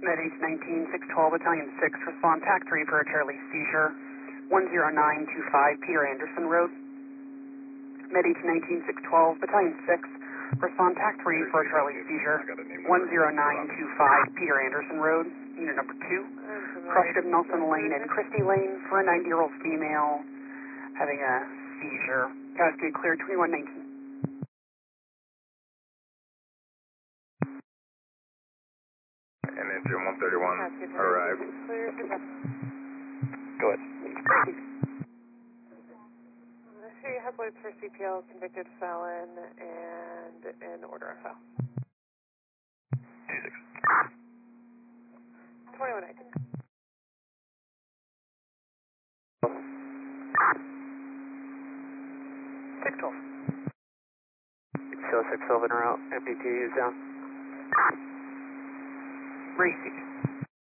Med-H 19612, Battalion 6, respond TAC 3 for a Charlie seizure, 10925 Peter Anderson Road. Med-H 19612, Battalion 6, respond TAC 3 for a Charlie seizure, 10925 Peter Anderson Road. Unit number 2, crushed at Nelson Lane and Christie Lane for a 90-year-old female having a seizure. Cascade clear 2119. And engine 131 arrived. Go ahead. She has loads for CPL, convicted felon, and an order of file. 2119. 612. Show 612 in route. MDT is down. Receive.